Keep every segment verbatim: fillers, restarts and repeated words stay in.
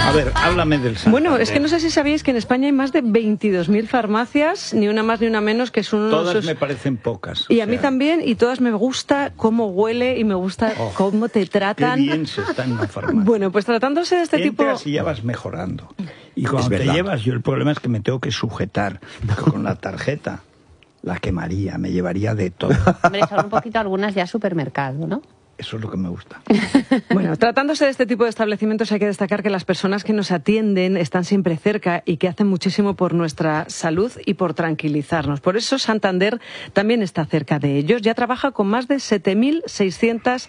A ver, háblame del Santander. Bueno, es que no sé si sabíais que en España hay más de veintidós mil farmacias, ni una más ni una menos, que son unos... Todas me parecen pocas. Y a o mí sea, también, y todas me gusta cómo huele y me gusta oh, cómo te tratan. Qué bien se está en una farmacia. Bueno, pues tratándose de este tipo... Entras y ya vas mejorando. Y cuando Es te verdad. llevas, yo el problema es que me tengo que sujetar con la tarjeta. La quemaría, me llevaría de todo. Hombre, son un poquito algunas ya supermercado, ¿no? Eso es lo que me gusta. Bueno, tratándose de este tipo de establecimientos hay que destacar que las personas que nos atienden están siempre cerca y que hacen muchísimo por nuestra salud y por tranquilizarnos. Por eso Santander también está cerca de ellos. Ya trabaja con más de siete mil seiscientas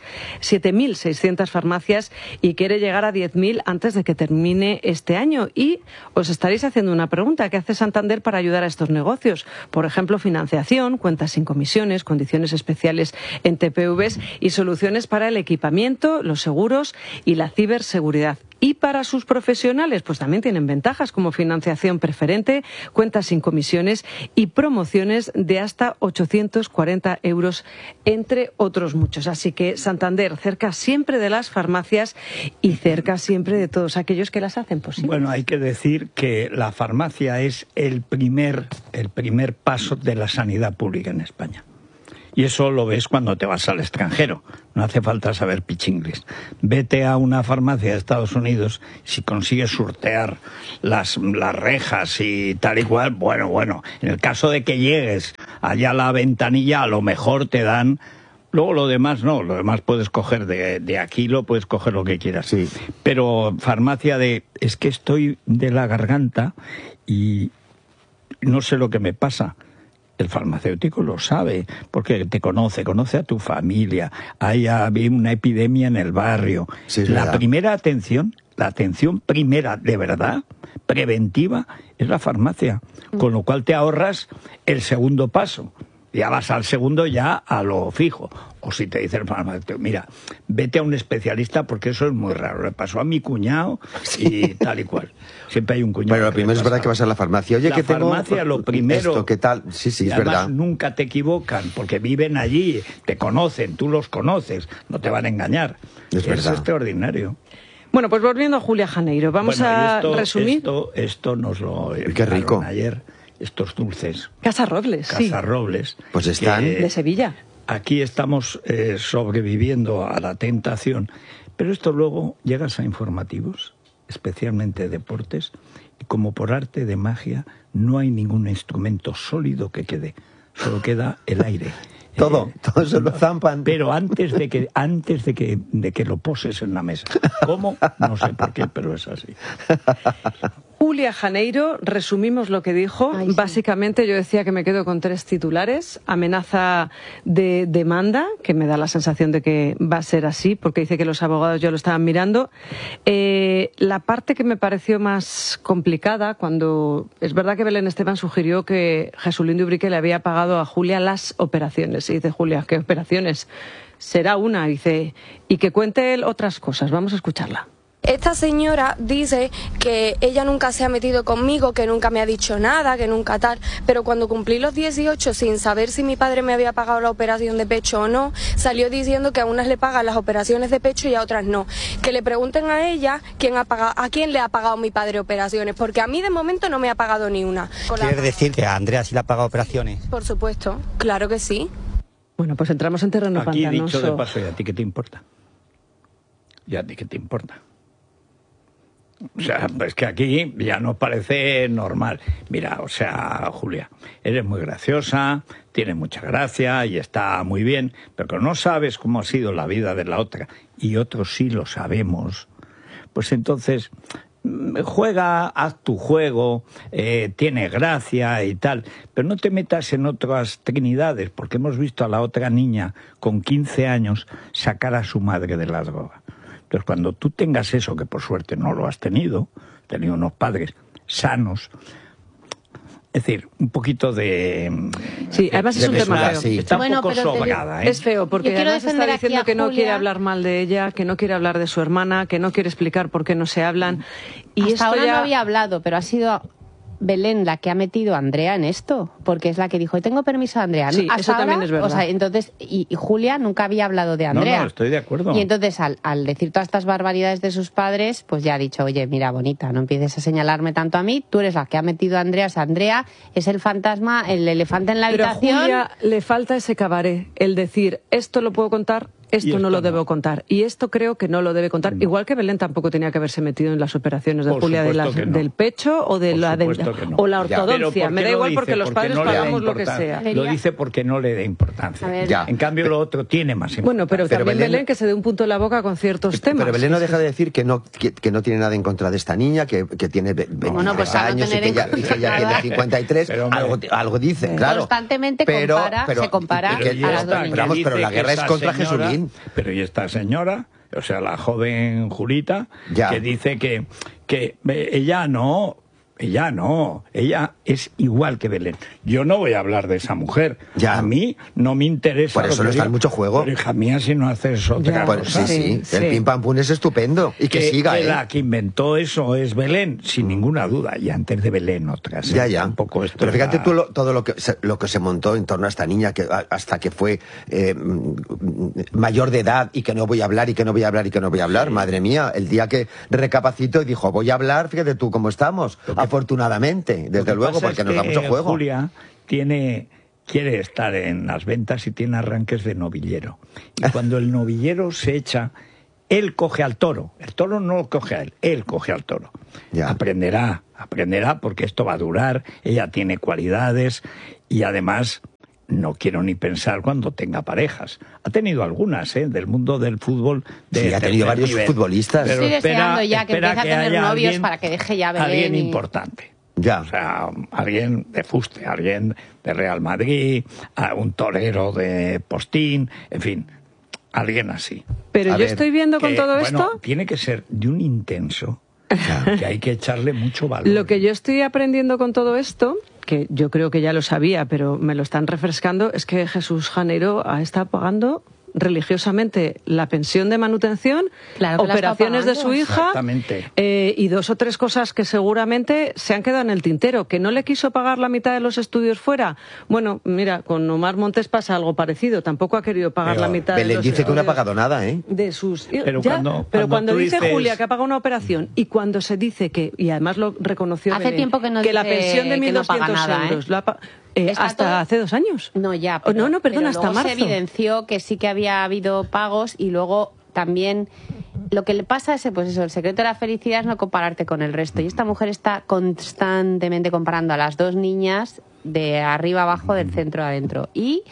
farmacias y quiere llegar a diez mil antes de que termine este año. Y os estaréis haciendo una pregunta. ¿Qué hace Santander para ayudar a estos negocios? Por ejemplo, financiación, cuentas sin comisiones, condiciones especiales en T P Vs y soluciones para el equipamiento, los seguros y la ciberseguridad. Y para sus profesionales, pues también tienen ventajas como financiación preferente, cuentas sin comisiones y promociones de hasta ochocientos cuarenta euros, entre otros muchos. Así que Santander, cerca siempre de las farmacias y cerca siempre de todos aquellos que las hacen posible. Bueno, hay que decir que la farmacia es el primer, el primer paso de la sanidad pública en España. Y eso lo ves cuando te vas al extranjero. No hace falta saber pichinglis. Vete a una farmacia de Estados Unidos, si consigues sortear las, las rejas y tal y cual, bueno, bueno. En el caso de que llegues allá a la ventanilla, a lo mejor te dan... Luego lo demás no, lo demás puedes coger de, de aquí, lo puedes coger lo que quieras. Sí. Pero farmacia de... Es que estoy de la garganta y no sé lo que me pasa. El farmacéutico lo sabe, porque te conoce, conoce a tu familia. Hay había una epidemia en el barrio. Sí, es la verdad. primera atención, la atención primera, de verdad, preventiva, es la farmacia. Con lo cual te ahorras el segundo paso. Ya vas al segundo ya a lo fijo. O si te dice el farmacéutico, mira, vete a un especialista porque eso es muy raro. Le pasó a mi cuñado y tal y cual. Siempre hay un cuñado. Bueno, lo que primero le es verdad pasa. que vas a la farmacia. Oye, La que tengo farmacia, lo primero... Esto, ¿qué tal? Sí, sí, Y es además verdad. nunca te equivocan, porque viven allí, te conocen, tú los conoces, no te van a engañar. Es verdad. extraordinario. Bueno, pues volviendo a Julia Janeiro, vamos Bueno, y a esto, resumir. Esto, esto nos lo Qué enviaron rico. ayer, estos dulces. Casa Robles, sí, Casa Robles. Pues están- que de Sevilla. Aquí estamos eh, sobreviviendo a la tentación, pero esto luego llegas a informativos, especialmente deportes, y como por arte de magia no hay ningún instrumento sólido que quede, solo queda el aire. Todo, Eh, todo se lo zampan. Pero antes de que antes de que de que lo poses en la mesa. ¿Cómo? No sé por qué, pero es así. Julia Janeiro, resumimos lo que dijo. Ay, sí. Básicamente yo decía que me quedo con tres titulares. Amenaza de demanda, que me da la sensación de que va a ser así, porque dice que los abogados ya lo estaban mirando. Eh, la parte que me pareció más complicada, cuando es verdad que Belén Esteban sugirió que Jesulín de Ubrique le había pagado a Julia las operaciones. Y dice Julia, ¿qué operaciones? Será una, dice, y que cuente él otras cosas. Vamos a escucharla. Esta señora dice que ella nunca se ha metido conmigo, que nunca me ha dicho nada, que nunca tal, pero cuando cumplí los dieciocho, sin saber si mi padre me había pagado la operación de pecho o no, salió diciendo que a unas le pagan las operaciones de pecho y a otras no. Que le pregunten a ella quién ha pagado, a quién le ha pagado mi padre operaciones, porque a mí de momento no me ha pagado ni una. Con la- ¿Quieres decir que a Andrea sí le ha pagado operaciones? Por supuesto, claro que sí. Bueno, pues entramos en terreno Aquí pantanoso. dicho de paso, ¿y a ti qué te importa? ¿Y a ti qué te importa? O sea, pues que aquí ya nos parece normal. Mira, o sea, Julia, eres muy graciosa, tienes mucha gracia y está muy bien, pero que no sabes cómo ha sido la vida de la otra, y otros sí lo sabemos, pues entonces juega, haz tu juego, eh, tiene gracia y tal, pero no te metas en otras trinidades, porque hemos visto a la otra niña con quince años sacar a su madre de la droga. Entonces, cuando tú tengas eso, que por suerte no lo has tenido, has tenido unos padres sanos, es decir, un poquito de... Sí, además de es un tema mesura. feo. Sí. Está Bueno, un poco pero te- sobrada, ¿eh? Es feo, porque Yo quiero además está defender aquí diciendo a que no Julia. quiere hablar mal de ella, que no quiere hablar de su hermana, que no quiere explicar por qué no se hablan. Y Hasta esto ahora ya... no había hablado, pero ha sido Belén la que ha metido a Andrea en esto, porque es la que dijo, tengo permiso de Andrea. Sí, Hasta eso también ahora, es verdad. O sea, entonces, y, y Julia nunca había hablado de Andrea. No, no, estoy de acuerdo. Y entonces, al, al decir todas estas barbaridades de sus padres, pues ya ha dicho, oye, mira, bonita, no empieces a señalarme tanto a mí, tú eres la que ha metido a Andrea. O sea, Andrea es el fantasma, el elefante en la Pero a habitación. Julia le falta ese cabaret, el decir, esto lo puedo contar, esto, esto no lo no. debo contar. Y esto creo que no lo debe contar. No. Igual que Belén tampoco tenía que haberse metido en las operaciones de Por Julia de supuesto las- que no. del pecho o de Por la de- supuesto que no. o la Ya. Pero ortodoncia. ¿por Me qué da lo igual dice? porque los Porque padres no le da pagamos lo que importancia. sea. Lo dice porque no le da importancia. A ver. Ya. En cambio, lo otro tiene más importancia. Bueno, pero, Pero también Belén- Belén que se dé un punto en la boca con ciertos temas. Pero Belén no deja de decir que no, que, que no tiene nada en contra de esta niña, que, que tiene ve- Bueno, pues veintitrés a no años y tener que en ya, y que ya nada. tiene cincuenta y tres. Pero, hombre, algo, algo dice, claro. Constantemente pero, compara- pero- se compara que- a que- las dos pero niñas. vamos, Que pero la dice guerra que es esta contra señora- Jesulín. Pero y esta señora, o sea, la joven Julita, Ya. que dice que, que eh, ella no, ella no, ella es igual que Belén. Yo no voy a hablar de esa mujer. Ya. A mí no me interesa. Por lo eso que no está diga. en mucho juego. Pero hija mía, si no haces otra Ya. Pues, cosa. sí, sí, Sí, el sí. pim pam pum es estupendo. Y que, que, siga, que ¿eh? la que inventó eso es Belén, sin ninguna duda. Y antes de Belén otras. ¿eh? Ya, ya. Tampoco esto Pero fíjate era- tú lo- todo lo que, se, lo que se montó en torno a esta niña que a- hasta que fue eh, mm, mayor de edad y que no voy a hablar y que no voy a hablar y que no voy a hablar. Madre mía, el día que recapacitó y dijo voy a hablar, fíjate tú cómo estamos. Lo que- Afortunadamente, Lo desde que luego, pasa porque es nos da que mucho juego. Julia tiene, quiere estar en las ventas y tiene arranques de novillero. Y cuando el novillero se echa, él coge al toro. El toro no lo coge a él, él coge al toro. Ya. Aprenderá, aprenderá porque esto va a durar, ella tiene cualidades y además no quiero ni pensar cuando tenga parejas. Ha tenido algunas, ¿eh? Del mundo del fútbol. De Sí, ha tenido tercer varios nivel. futbolistas. Pero Estoy espera- deseando ya que espera empiece a tener haya novios alguien- para que deje ya Belén Alguien y- importante. Ya. O sea, alguien de fuste, alguien de Real Madrid, a un torero de Postín, en fin, alguien así. Pero A yo ver, estoy viendo con Que, todo bueno, esto... tiene que ser de un intenso, que hay que echarle mucho valor. Lo que yo estoy aprendiendo con todo esto, que yo creo que ya lo sabía, pero me lo están refrescando, es que Jesús Janeiro ha estado pagando religiosamente la pensión de manutención, Claro que la ha estado operaciones de pagando. su hija Exactamente. eh, y dos o tres cosas que seguramente se han quedado en el tintero. ¿Que no le quiso pagar la mitad de los estudios fuera? Bueno, mira, con Omar Montes pasa algo parecido. Tampoco ha querido pagar Pero la mitad de Belén los dice que no ha estudios pagado nada, ¿eh? de sus Pero ya, cuando- pero cuando cuando tú dice dices- Julia que ha pagado una operación y cuando se dice que, y además lo reconoció Hace Belén, tiempo que no la dice pensión de que mil no paga doscientos nada, ¿eh? euros la pa- eh, Está hasta todo- hace dos años. No, ya. Oh, no, no, perdona, pero hasta luego marzo. se evidenció que sí que había habido pagos y luego también lo que le pasa es, pues eso, el secreto de la felicidad es no compararte con el resto. Y esta mujer está constantemente comparando a las dos niñas de arriba abajo, del centro adentro. Y,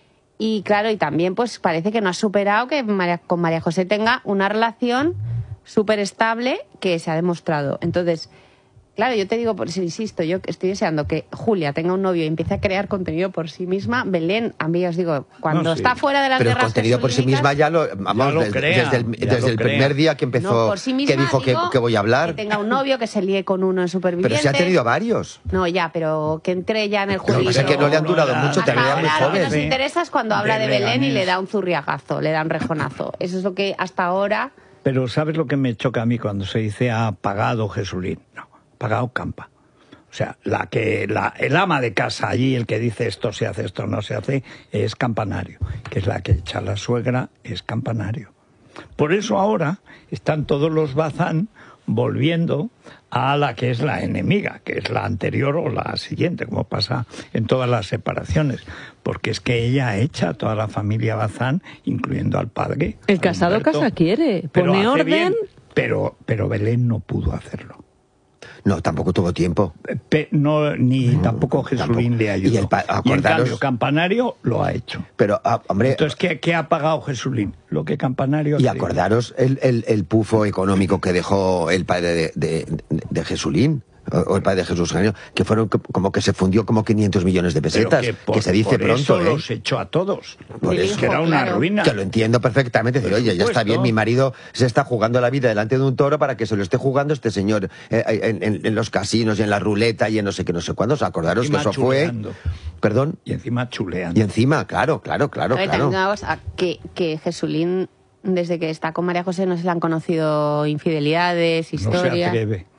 y claro, y también pues parece que no ha superado que María- con María José tenga una relación súper estable que se ha demostrado. Entonces, claro, yo te digo, por eso insisto, yo estoy deseando que Julia tenga un novio y empiece a crear contenido por sí misma. Belén, a mí os digo, cuando No, sí. está fuera de las Pero el guerras contenido por sí jesulínicas, misma ya lo, vamos, Ya lo desde, crea, desde el, ya desde lo el crea. primer día que empezó, no, por sí misma, que dijo que, digo, que voy a hablar. que tenga un novio, que se líe con uno en Superviviente. Pero se ha tenido varios. No, ya, pero que entre ya en el Lo que juego. pasa es que no le han durado Hasta mucho, te ahora veía muy Ahora lo que joven. nos Sí. interesa es cuando De habla de Belén y Leganés. le da un zurriagazo, le da un rejonazo. Eso es lo que hasta ahora... Pero ¿sabes lo que me choca a mí cuando se dice ha pagado Jesulín? No, ha pagado Campa. O sea, la que la, el ama de casa allí, el que dice esto se hace, esto no se hace, es Campanario, que es la que echa la suegra, es Campanario. Por eso ahora están todos los Bazán volviendo a la que es la enemiga, que es la anterior o la siguiente, como pasa en todas las separaciones, porque es que ella echa a toda la familia Bazán, incluyendo al padre. El a casado Humberto. casa quiere, Pero pone hace orden. bien, pero, pero Belén no pudo hacerlo. No, tampoco tuvo tiempo. Pe- no, ni tampoco Jesulín tampoco. le ayudó. Y el pa- Y en acordaros- cambio, Campanario lo ha hecho. Pero, ah, hombre, Entonces, ¿qué, qué ha pagado Jesulín? Lo que Campanario... ha y querido. acordaros el, el, el pufo económico que dejó el padre de, de, de- de Jesulín, o o el padre de Jesús Janeiro, que fueron co- como que se fundió como quinientos millones de Pero pesetas, que, que, por, se dice por pronto, eso ¿eh? los echó a todos. Por Del eso. hijo, Que era una claro. ruina. Que lo entiendo perfectamente. Decir, Por oye, ya está supuesto. bien, mi marido se está jugando la vida delante de un toro para que se lo esté jugando este señor eh, en, en- en los casinos y en la ruleta y en no sé qué, no sé cuándo. ¿Os acordaros que Encima eso fue? chuleando. Perdón. Y encima chuleando. Y encima, claro, claro, claro, A ver, claro. también una cosa, que, que Jesulín, desde que está con María José, no se le han conocido infidelidades, No se historias. atreve.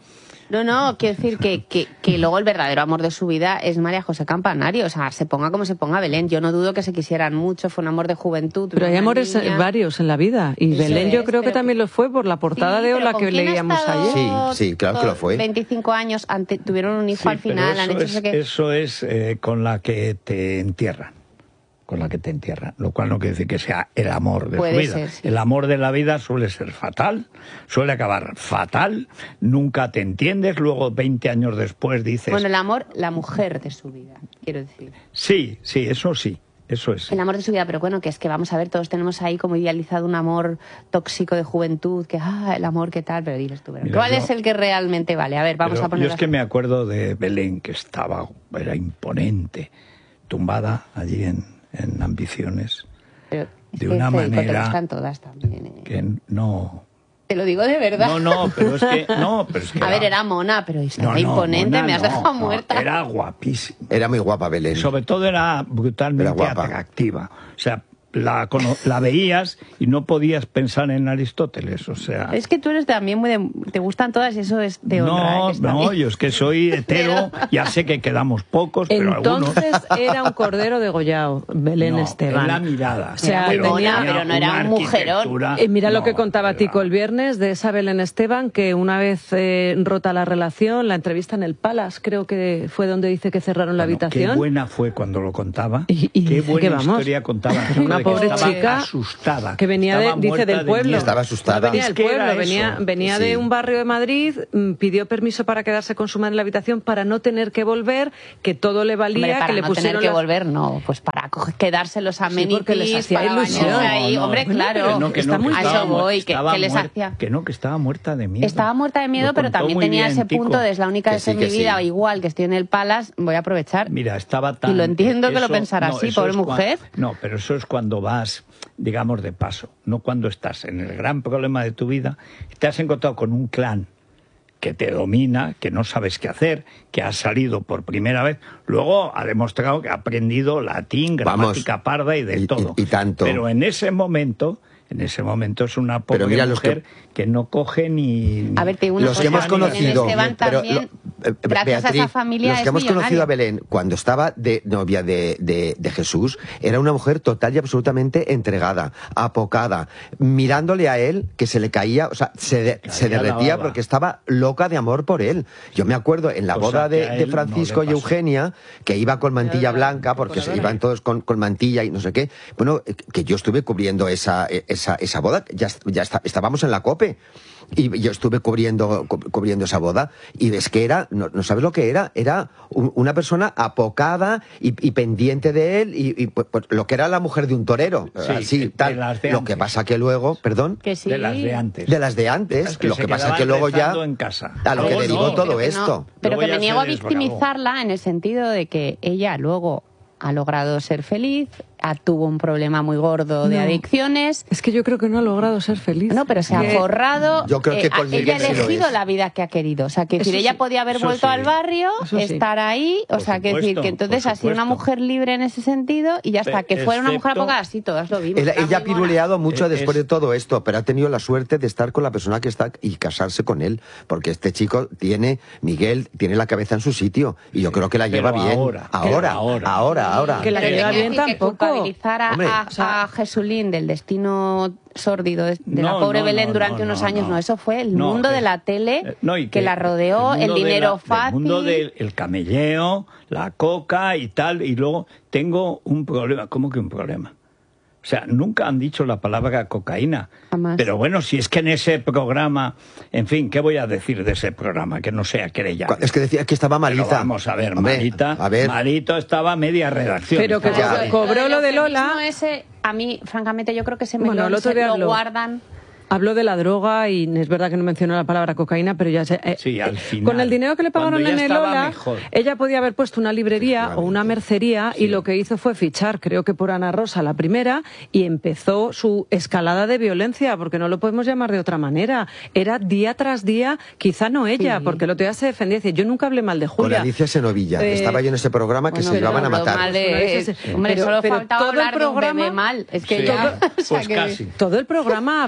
No, no, quiero decir que, que, que luego el verdadero amor de su vida es María José Campanario. O sea, se ponga como se ponga Belén. Yo no dudo que se quisieran mucho, fue un amor de juventud. Pero hay amores niña. varios en la vida. Y Eso Belén yo es, creo que también lo fue por la portada sí, de Hola que leíamos ayer. Sí, sí, claro que lo fue. veinticinco años, ante, tuvieron un hijo sí, al final. Han hecho es, eso que... eso es eh, con la que te entierran. Con la que te entierran, lo cual no quiere decir que sea el amor de Puede su vida. Ser, sí. El amor de la vida suele ser fatal, suele acabar fatal, nunca te entiendes, luego veinte años después dices... Bueno, el amor, la mujer de su vida, quiero decir. Sí, sí, eso sí, eso es. El amor de su vida, pero bueno, que es que vamos a ver, todos tenemos ahí como idealizado un amor tóxico de juventud, que, ah, el amor, ¿qué tal? Pero diles tú, pero Mira, ¿cuál yo, es el que realmente vale? A ver, vamos a poner... Yo es que me acuerdo de Belén, que estaba, era imponente, tumbada allí en... en Ambiciones, pero de una manera están todas también, ¿eh? que no... Te lo digo de verdad. No, no, pero es que... No, pero es que a era... ver, era mona, pero estaba no, no, imponente, mona, me has no, dejado no, muerta. Era guapísima. Era muy guapa Belén. Sobre todo era brutalmente era guapa. atractiva. O sea, la, la veías y no podías pensar en Aristóteles, o sea... Es que tú eres también muy de... Te gustan todas y eso es de honra. No, ¿eh? no, yo es que soy hetero, ya sé que quedamos pocos, pero Entonces algunos... era un cordero degollado, Belén no, Esteban. en la mirada. O sea, pero, tenía, pero no era un mujerón. Eh, mira no, lo que contaba era... Tico el viernes de esa Belén Esteban, que una vez eh, rota la relación, la entrevista en el Palace, creo que fue donde dice que cerraron la bueno, habitación. Qué buena fue cuando lo contaba. Y, y qué buena que, vamos, historia contaba. Una pobre estaba chica asustada. Que venía, de, dice, del pueblo. De estaba asustada. No venía del es que pueblo, venía, venía sí. de un barrio de Madrid, pidió permiso para quedarse con su madre en la habitación para no tener que volver, que todo le valía, hombre, para que le no pusieron tener que las... volver, no, pues para quedarse los amenities, sí, porque les hacía para ilusión. bañarse ahí, no, no, hombre, bueno, claro, no, que está no, muy que a estaba eso voy, que, estaba que les muerta, hacía... Que no, que estaba muerta de miedo. Estaba muerta de miedo, Lo pero contó también muy tenía bien, ese Tico. punto de es la única Que vez sí, en que mi vida, sí. igual que estoy en el Palace, voy a aprovechar. Mira, estaba tan... Y lo entiendo que eso, lo pensara no, así, eso pobre es mujer. Cuando, no, pero eso es cuando vas, digamos, de paso, no cuando estás en el gran problema de tu vida, te has encontrado con un clan que te domina, que no sabes qué hacer, que ha salido por primera vez, luego ha demostrado que ha aprendido latín, gramática Vamos, parda y de y, todo. Y, y tanto. Pero en ese momento... En ese momento es una pobre pero mira, mujer los que... que no coge ni... A ver, te digo una los cosa, que hemos conocido, Esteban pero también, lo, eh, gracias Beatriz, a esa familia los que es hemos millonario. conocido a Belén cuando estaba de novia de, de, de Jesús, era una mujer total y absolutamente entregada, apocada, mirándole a él que se le caía, o sea, se, de, se derretía porque estaba loca de amor por él. Yo me acuerdo en la Cosa boda de, de no Francisco y Eugenia, que iba con mantilla blanca, porque se iban todos con, con mantilla y no sé qué. Bueno, que yo estuve cubriendo esa, esa, esa boda. Ya, ya está, estábamos en la COPE y yo estuve cubriendo, cu cubriendo esa boda y es que era, no, no sabes lo que era, era un, una persona apocada y, y pendiente de él y, y pues, pues, lo que era la mujer de un torero, sí, así, de, tal. De las de lo antes. que pasa que luego, perdón, que sí. de las de antes, de las de antes, es que lo se que pasa que luego ya en casa. a lo luego que derivó no, todo pero que esto, no, pero luego que me ya niego a se desbravó. victimizarla en el sentido de que ella luego ha logrado ser feliz, a, tuvo un problema muy gordo de no. adicciones. Es que yo creo que no ha logrado ser feliz. No, pero se ha que... forrado. Yo creo que eh, con ella ha Miguel sí lo elegido es. la vida que ha querido. O sea, que decir, Eso ella sí. podía haber Eso vuelto sí. al barrio, Eso sí. estar ahí. O Por sea, que decir supuesto, que entonces por ha sido una supuesto. mujer libre en ese sentido y ya está. Que fuera una mujer Excepto- apocada, sí, todas lo vimos. Ella, Era ella ha muy mona. piruleado mucho Es- después de todo esto, pero ha tenido la suerte de estar con la persona que está y casarse con él, porque este chico tiene, Miguel, tiene la cabeza en su sitio y yo creo que la lleva Pero bien. ahora, ahora, ahora. ahora, ahora. Que la Pero lleva quiero bien decir que tampoco. culpabilizar a, Hombre, a- o sea- a Jesulín del destino sórdido de, de la No, pobre no, Belén no, durante no, unos no, años, no. no. Eso fue el No, mundo de es- la tele eh, no, y que, la rodeó, el, mundo de dinero la- fácil. El mundo del el camelleo, la coca y tal, y luego tengo un problema. ¿Cómo que un problema? O sea, nunca han dicho la palabra cocaína. Jamás. Pero bueno, si es que en ese programa, en fin, ¿qué voy a decir de ese programa? Que no sea querella. Es que decía que estaba Pero malita. vamos a ver, Hombre, Marita, a ver. Marito estaba a media redacción. Pero que Estaba Ya. ahí. cobró lo de Lola. eufemismo Ese, a mí, francamente, yo creo que ese Bueno, melón el otro se día lo habló. guardan. Habló de la droga y es verdad que no mencionó la palabra cocaína, pero ya sé. eh, Sí, al final. Con el dinero que le pagaron Cuando en ya el estaba Lola, mejor. ella podía haber puesto una librería o una mercería y lo que hizo fue fichar, creo que por Ana Rosa la primera, y empezó su escalada de violencia, porque no lo podemos llamar de otra manera. Era día tras día, quizá no ella, Sí. porque el otro día se defendía. Dice, yo nunca hablé mal de Con Julia. Alicia Senovilla. Eh, Estaba yo en ese programa que bueno, se pero llevaban a habló matar. mal de- Sí. Hombre, Pero- solo pero faltaba todo el hablar de un programa- bebé mal. Es que Sí. ya... o sea Pues que- casi. Todo el programa hablaba todo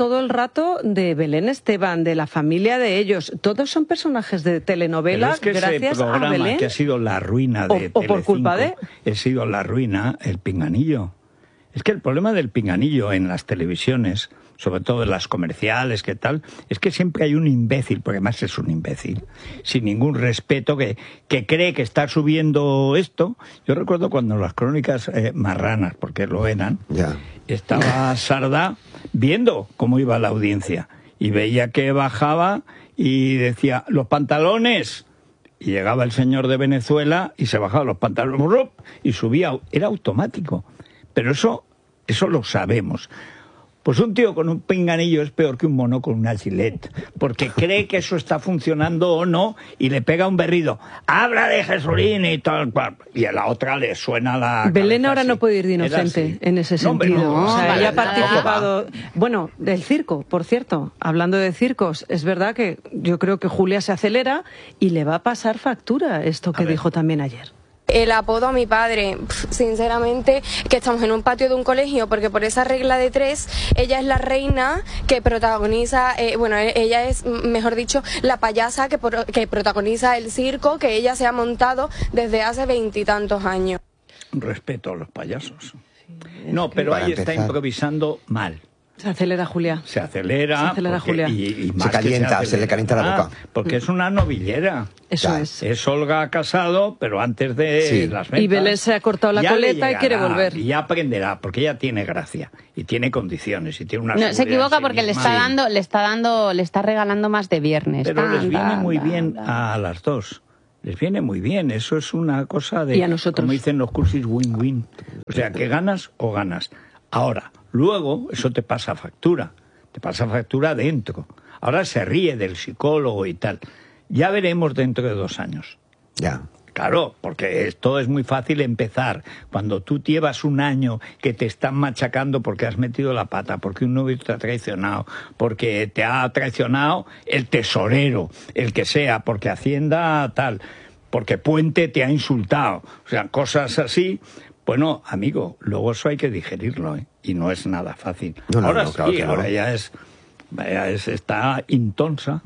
todo el rato de Belén Esteban, de la familia de ellos. Todos son personajes de telenovela es que gracias ese programa a Belén. Que ha sido la ruina de o, o por culpa de... Ha sido la ruina, el pinganillo. Es que el problema del pinganillo en las televisiones, sobre todo en las comerciales, que tal, es que siempre hay un imbécil, porque además es un imbécil, sin ningún respeto, que, que cree que está subiendo esto. Yo recuerdo cuando las crónicas eh, marranas, porque lo eran, Ya. estaba Sardá viendo cómo iba la audiencia y veía que bajaba y decía, los pantalones. Y llegaba el señor de Venezuela y se bajaba los pantalones y subía. Era automático. Pero eso, eso lo sabemos. Pues un tío con un pinganillo es peor que un mono con una gilet, porque cree que eso está funcionando o no y le pega un berrido. Habla de Jesulín y tal cual. Y a la otra le suena la Belén ahora así. no puede ir de inocente en ese No, hombre, sentido. no, o sea, vale, ella ha nada. participado... Bueno, del circo, por cierto. Hablando de circos, es verdad que yo creo que Julia se acelera y le va a pasar factura esto que ver. dijo también ayer. El apodo a mi padre, pf, sinceramente, que estamos en un patio de un colegio, porque por esa regla de tres, ella es la reina que protagoniza, eh, bueno, ella es, mejor dicho, la payasa que, pro, que protagoniza el circo que ella se ha montado desde hace veintitantos años. Respeto a los payasos. No, pero Para ahí está empezar. improvisando mal. Se acelera, Julia. Se acelera, Se acelera, porque- Julia. y- y más Se calienta, que se le calienta la boca. Porque es una novillera. Eso Ya. es. Es Olga Casado, pero antes de Sí. las ventas. Y Belén se ha cortado la Ya le coleta y quiere llegará, volver. Y ya aprenderá, porque ella tiene gracia y tiene condiciones y tiene una No, se seguridad en equivoca sí porque le misma. está dando, le está dando, le está regalando más de viernes. Pero Tan, les viene tan, muy tan, bien tan. a las dos. Les viene muy bien. Eso es una cosa de... Y a nosotros. Como dicen los cursis, win-win. O sea, que ganas o ganas. Ahora, luego, eso te pasa factura. Te pasa factura dentro. Ahora se ríe del psicólogo y tal. Ya veremos dentro de dos años. Ya. Claro, porque esto es muy fácil empezar. Cuando tú llevas un año que te están machacando porque has metido la pata, porque un novio te ha traicionado, porque te ha traicionado el tesorero, el que sea, porque Hacienda tal, porque Puente te ha insultado. O sea, cosas así. Bueno, amigo, luego eso hay que digerirlo, ¿eh? Y no es nada fácil. No, no, ahora no, sí, claro que no. ahora ya es, ya es, está intonsa.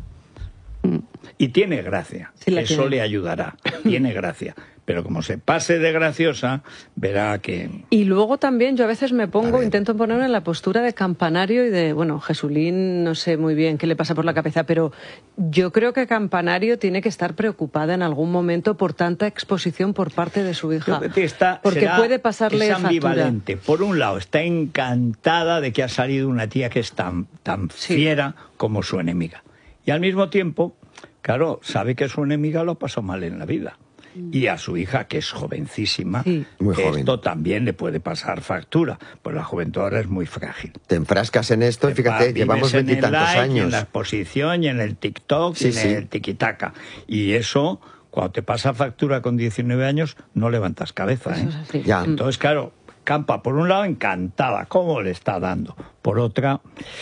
Y tiene gracia, Sí la eso tiene. le ayudará, tiene gracia. Pero como se pase de graciosa, verá que... Y luego también yo a veces me A pongo, ver. intento ponerme en la postura de Campanario y de, bueno, Jesulín no sé muy bien qué le pasa por la cabeza, pero yo creo que Campanario tiene que estar preocupada en algún momento por tanta exposición por parte de su hija. Yo creo que está- porque será- puede pasarle es factura. ambivalente. Por un lado, está encantada de que ha salido una tía que es tan, tan Sí. fiera como su enemiga. Y al mismo tiempo, claro, sabe que su enemiga lo pasó mal en la vida. Y a su hija, que es jovencísima, Sí. Muy joven. esto también le puede pasar factura. Pues la juventud ahora es muy frágil. Te enfrascas en esto y fíjate, Vives llevamos en el veintitantos like, y años. en la exposición y en el TikTok Sí, y en sí. el tiquitaca. Y eso, cuando te pasa factura con diecinueve años, no levantas cabeza. Eso ¿eh? es así. Ya. Entonces, claro, Campa, por un lado, encantada, ¿cómo le está dando? Por otra...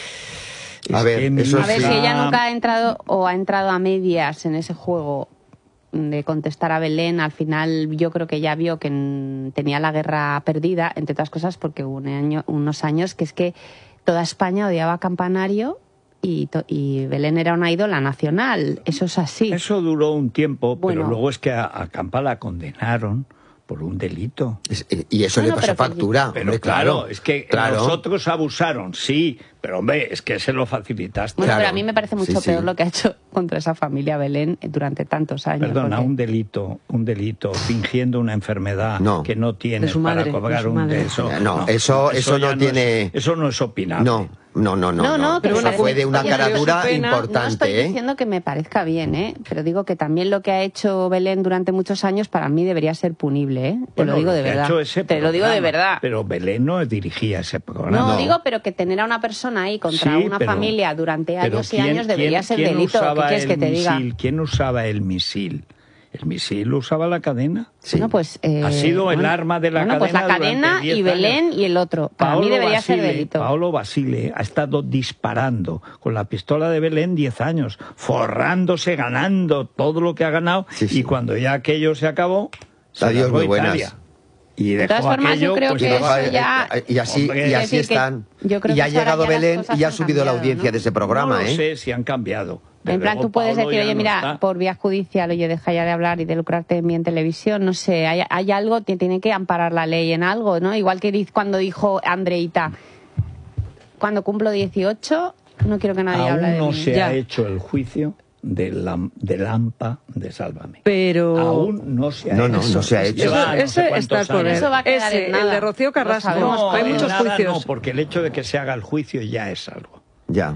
A es ver, que mi eso A ver sí. si ella hija- nunca ha entrado o ha entrado a medias en ese juego de contestar a Belén. Al final yo creo que ya vio que mm, tenía la guerra perdida, entre otras cosas porque hubo un año, unos años que es que toda España odiaba a Campanario y, to- y Belén era una ídola nacional. Eso es así. Eso duró un tiempo, Bueno. pero luego es que a, a Campa la condenaron por un delito. Es- Y eso Bueno, le pasó pero que- factura. Pero hombre, claro, es que claro. los otros abusaron, sí, pero hombre, es que se lo facilitaste. Bueno, Claro. pero a mí me parece mucho Sí, sí. peor lo que ha hecho contra esa familia Belén durante tantos años. Perdona, porque- un delito, un delito, fingiendo una enfermedad No. que no tienes De su madre, para cobrar de su un madre. de eso. No, eso- eso no ya tiene- es- eso no es opinable. No, no, no, no. No, no, no. pero Eso bueno, fue de una oye, cara pero dura su pena- No importante, estoy ¿eh? diciendo que me parezca bien, ¿eh? Pero digo que también lo que ha hecho Belén durante muchos años para mí debería ser punible, ¿eh? Te Bueno, lo digo de que ha verdad. hecho ese Te lo digo de programa, verdad. Pero Belén no dirigía ese programa. No, No. digo, pero que tener a una persona ahí contra Sí, una pero- familia durante pero años y ¿quién- años debería quién- ser quién delito. ¿Qué usaba quieres que el te diga? misil? ¿Quién usaba el misil? ¿El misil lo usaba la cadena? Sí. Bueno, pues, eh, Ha sido el bueno, arma de la bueno, pues la cadena durante cadena diez y Belén años. y el otro. Para mí Paolo debería ser Basile- delito. Paolo Basile ha estado disparando con la pistola de Belén diez años, forrándose, ganando todo lo que ha ganado, Sí, sí. y cuando ya aquello se acabó, se Adiós, largó muy a buenas. Italia. Y De todas dejó formas, aquello, yo creo pues, Y, que deja- eso ya- eh, y así, Hombre, y es así decir, que están. yo creo Y ha que ahora llegado ya las Belén cosas y ha han subido la cambiado, audiencia ¿no? de ese programa, no lo ¿eh? sé si han cambiado. Desde En plan, luego, tú puedes Paolo decir, ya oye, no mira, está. por vía judicial, oye, deja ya de hablar y de lucrarte en mi en televisión, no sé, hay, hay algo que tiene que amparar la ley en algo, ¿no? Igual que diz- cuando dijo Andreita, cuando cumplo dieciocho, no quiero que nadie hable Aún de no mí. se Ya. ha hecho el juicio del, lam- del AMPA de Sálvame. Pero... Aún no se ha No, hecho. no, no se ha hecho. Lleva no ese sé está cuántos el poder. años. Eso va a quedar Ese, en nada. el de Rocío Lo Carrasco. sabemos. No, Hay en muchos nada juicios. no, porque el hecho de que se haga el juicio ya es algo. Ya.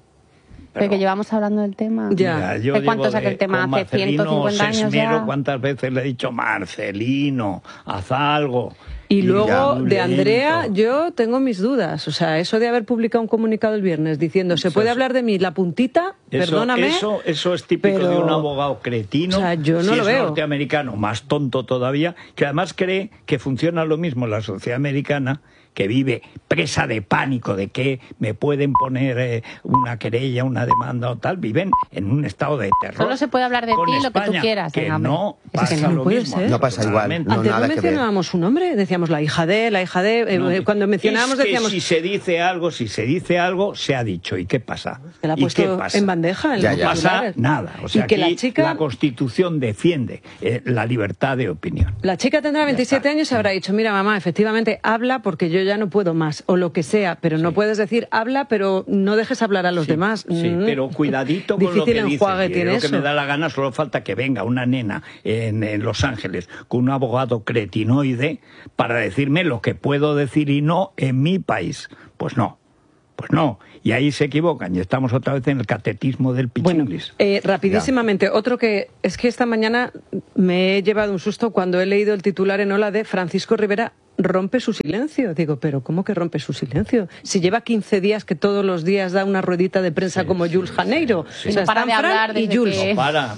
Pero que llevamos hablando del tema. Ya. Mira, yo ¿De cuánto llevo saca de- el tema? con ¿Hace ciento cincuenta Marcelino años Sesmero, ya? ¿cuántas veces le he dicho Marcelino, haz algo? Y luego ya, de lento. Andrea, yo tengo mis dudas. O sea, eso de haber publicado un comunicado el viernes diciendo, se Eso puede es- hablar de mí, la puntita, Eso, perdóname. Eso, eso es típico pero- de un abogado cretino. O sea, yo no si lo es veo. norteamericano, más tonto todavía, que además cree que funciona lo mismo en la sociedad americana, que vive presa de pánico de que me pueden poner eh, una querella, una demanda o tal. Viven en un estado de terror. Solo se puede hablar de Con ti lo que tú España, quieras, Que venga, hombre. no Es que pasa no lo puede mismo. ser. No pasa igual. Totalmente. No, Antes no nada que ver. mencionábamos su nombre, decíamos la hija de, la hija de. eh, No, eh, cuando mencionábamos es que decíamos. si se dice algo, si se dice algo, se ha dicho. ¿Y qué pasa? Que la ha ¿Y qué puesto pasa? en bandeja en Ya, los ya. No pasa titulares. nada. O sea, y que aquí la chica. la Constitución defiende eh, la libertad de opinión. La chica tendrá veintisiete años y habrá dicho, mira mamá, efectivamente habla porque yo ya no puedo más, o lo que sea, pero no Sí. puedes decir habla, pero no dejes hablar a los Sí, demás. Sí, Mm. pero cuidadito con lo Difícil que dices. enjuague Y tiene lo que eso. me da la gana, solo falta que venga una nena en, en Los Ángeles con un abogado cretinoide para decirme lo que puedo decir y no en mi país. Pues no, pues no. Y ahí se equivocan y estamos otra vez en el catetismo del Bueno, pichinglis. eh, rapidísimamente, otro que es que esta mañana me he llevado un susto cuando he leído el titular en Ola de Francisco Rivera rompe su silencio. Digo, pero ¿cómo que rompe su silencio? Si lleva quince días que todos los días da una ruedita de prensa Sí, como sí, Jules sí, Janeiro. sí. O sea, No para están de Fran hablar y desde Jules. que- No para.